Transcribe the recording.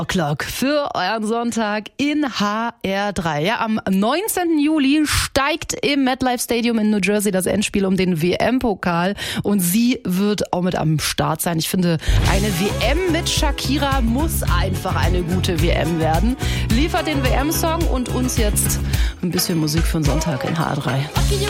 O'Clock für euren Sonntag in HR3. Ja, am 19. Juli steigt im MetLife Stadium in New Jersey das Endspiel um den WM-Pokal und sie wird auch mit am Start sein. Ich finde, eine WM mit Shakira muss einfach eine gute WM werden. Liefert den WM-Song und uns jetzt ein bisschen Musik für den Sonntag in HR3.